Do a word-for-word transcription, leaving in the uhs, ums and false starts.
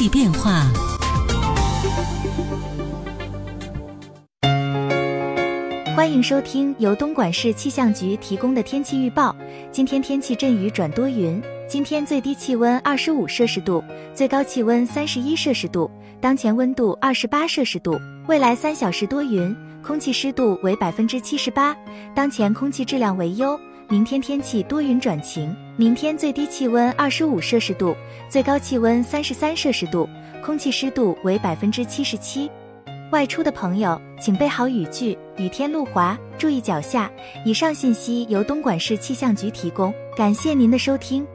气变化。 欢迎收听由东莞市气象局提供的天气预报。今天天气阵雨转多云，今天最低气温二十五摄氏度，最高气温三十一摄氏度，当前温度二十八摄氏度。未来三小时多云，空气湿度为百分之七十八，当前空气质量为优。明天天气多云转晴，明天最低气温二十五摄氏度，最高气温三十三摄氏度，空气湿度为百分之七十七。外出的朋友请备好雨具，雨天路滑，注意脚下。以上信息由东莞市气象局提供，感谢您的收听。